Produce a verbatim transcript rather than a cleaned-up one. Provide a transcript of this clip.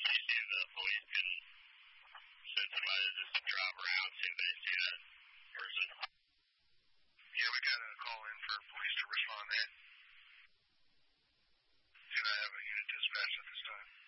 you see if the police can send somebody to just drive around, see if they see that person. Yeah, we got a call in for police to respond there. Do I have a unit dispatch at this time?